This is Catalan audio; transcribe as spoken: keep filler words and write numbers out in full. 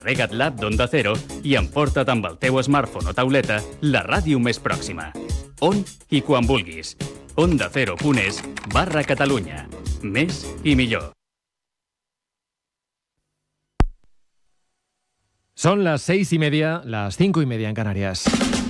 Rega't l'app d'Onda Cero i emporta't amb el teu smartphone o tauleta la ràdio més pròxima. On i quan vulguis. onda cero punt es barra Catalunya. Més i millor. Son las seis y media, las cinco y media en Canarias.